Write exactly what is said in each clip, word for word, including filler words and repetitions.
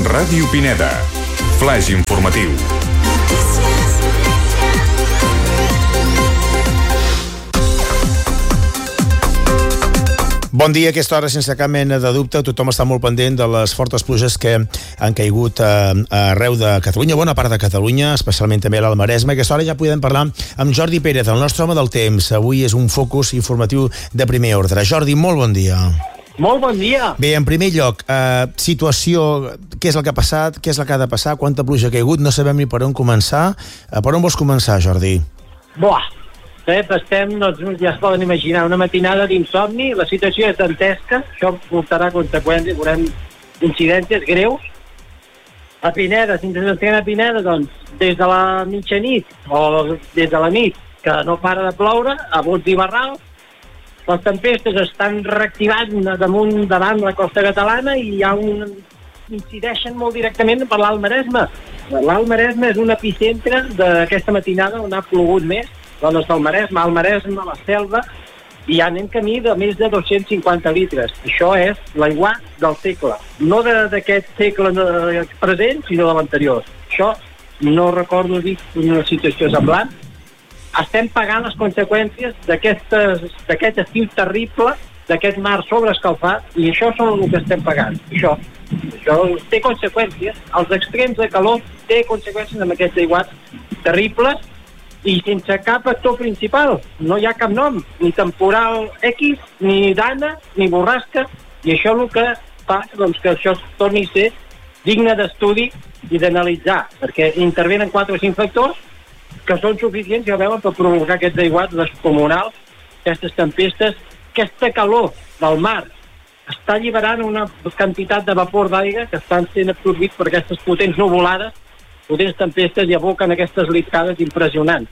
Ràdio Pineda. Flaix informatiu. Bon dia. A aquesta hora, sense cap mena de dubte, tothom està molt pendent de les fortes pluges que han caigut a, a arreu de Catalunya, bona part de Catalunya, especialment també a l'Alt Maresme. A aquesta hora ja podem parlar amb Jordi Pérez, el nostre home del temps. Avui és un focus informatiu de primer ordre. Jordi, molt bon dia. Molt bon dia. Bé, en primer lloc, eh, situació, què és el que ha passat, què és el que ha de passar, quanta pluja ha caigut, no sabem ni per on començar. Eh, per on vols començar, Jordi? Buah, Pep, estem, doncs, ja es poden imaginar, una matinada d'insomni, la situació és dantesca, això portarà conseqüències, veurem incidències greus. A Pineda, si ens estem a Pineda, doncs, des de la mitjanit, o des de la nit, que no para de ploure, a bots i barrals, les tempestes estan reactivant damunt davant la costa catalana i hi ha un... incideixen molt directament per l'Alt Maresme. L'Alt Maresme és un epicentre d'aquesta matinada on ha plogut més, zones del Maresme, al Maresme, la Selva, i ja anem camí de més de dos-cents cinquanta litres. Això és l'aigua del segle. No d'aquest segle present, sinó de l'anterior. Això no recordo dir una situació semblant. Estem pagant les conseqüències d'aquest estiu terrible, d'aquest mar sobreescalfat, i això és el que estem pagant. Això, això té conseqüències. Els extrems de calor té conseqüències amb aquests aiguats terribles, i sense cap actor principal. No hi ha cap nom, ni temporal X, ni dana, ni borrasca, i això el que fa, doncs, que això torni a ser digne d'estudi i d'analitzar, perquè intervenen quatre o cinc factors que són suficients, ja veuen, per provocar aquests aiguats descomunals, aquestes tempestes, aquesta calor del mar està alliberant una quantitat de vapor d'aigua que estan sent absorbits per aquestes potents nuvolades, potents tempestes, i aboquen aquestes liscades impressionants.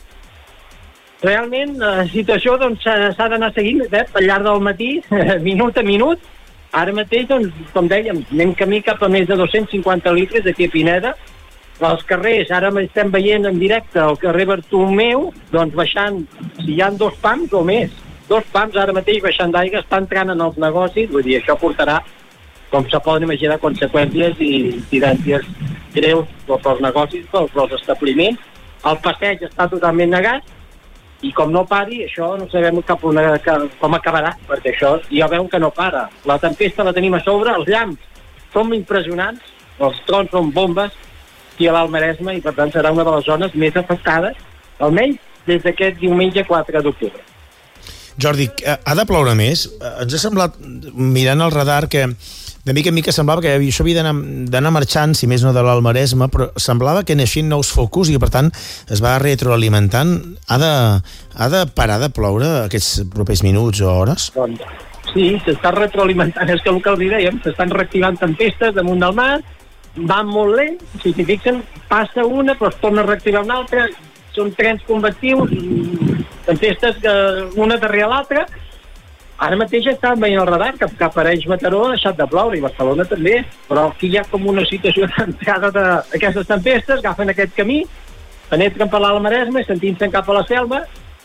Realment, la situació doncs, s'ha d'anar seguint eh, al llarg del matí, minut a minut. Ara mateix, doncs, com dèiem, anem camí cap a més de dos-cents cinquanta litres aquí a Pineda. Els carrers, ara estem veient en directe el carrer Bartomeu, doncs baixant, si hi ha dos pams o més, dos pams ara mateix baixant d'aigua, està entrant en els negocis, vull dir, això portarà, com se poden imaginar, conseqüències i incidències greus pels negocis, pels, pels establiments. El passeig està totalment negat i com no pari, això no sabem cap una, com acabarà, perquè això ja veuen que no para. La tempesta la tenim a sobre, els llamps són impressionants, els trons són bombes aquí a l'Alt Maresme, i per tant serà una de les zones més afectades, almenys des d'aquest diumenge quatre d'octubre. Jordi, ha de ploure més? Ens ha semblat, mirant el radar, que de mica en mica semblava que això havia d'anar marxant, si més no de l'Alt Maresme, però semblava que naixien nous focus i que, per tant, es va retroalimentant. Ha de, ha de parar de ploure aquests propers minuts o hores? Doncs, sí, s'està retroalimentant. És que el que els dèiem, s'estan reactivant tempestes damunt del mar, van molt lent, si s'hi fixen, passa una, però es torna a reactivar una altra, són trens convectius, tempestes que una darrere l'altra. Ara mateix estàvem veient el radar que cap a Arenys Mataró ha deixat de ploure, i Barcelona també, però aquí hi ha com una situació d'entrada d'aquestes tempestes, agafen aquest camí, penetren per l'Alt Maresme, sentint-se'n cap a la Selva,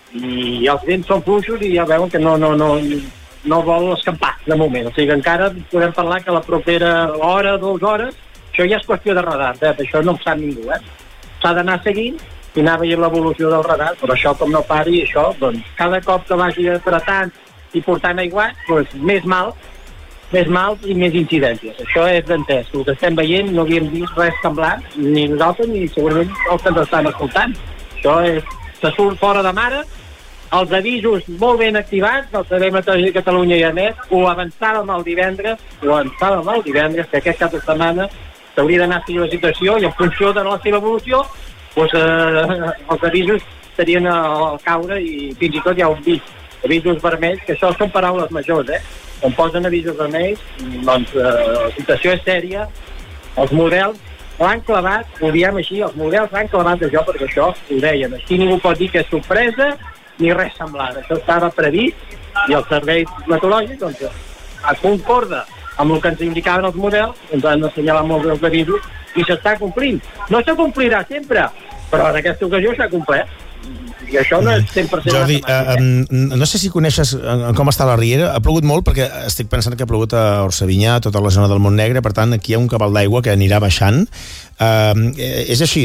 i els vents són fluixos i ja veuen que no, no, no, no vol escampar de moment. O sigui que encara podem parlar que la propera hora, dues hores, això ja és qüestió de radar, eh? Això no ho sap ningú, eh? S'ha d'anar seguint i anar veient l'evolució del radar, però això com no pari, això, doncs, cada cop que vagi apretant i portant aigua, doncs, més mal, més mal i més incidències. Això és d'entès. El que estem veient no havíem vist res semblant, ni nosaltres ni segurament els que ens estan escoltant. Això és, se surt fora de mare, els avisos molt ben activats, el Servei Meteorològic de Catalunya i a més, ho avançàvem el divendres, ho avançàvem el divendres, que aquest cap de setmana s'hauria d'anar a seguir la situació, i en funció de la seva evolució, doncs, eh, els avisos serien al caure, i fins i tot ja ho hem vist. Avisos vermells, que això són paraules majors, eh? Quan posen avisos vermells, doncs eh, la situació és sèria, els models l'han clavat, ho diem així, els models l'han clavat d'això, perquè això ho deien. Així ningú pot dir que és sorpresa ni res semblant. Això estava previst, i el servei meteorològic, doncs, a concorda amb el que ens indicaven els models, ens han assenyalat molts dels avisos, i s'està complint. No se complirà sempre, però en aquesta ocasió s'ha complert. I això no és cent per cent Jordi, matemàtic, eh, no sé si coneixes com està la riera. Ha plogut molt, perquè estic pensant que ha plogut a Orsavinyà, a tota la zona del Montnegre, per tant, aquí hi ha un cabal d'aigua que anirà baixant. Eh, és així,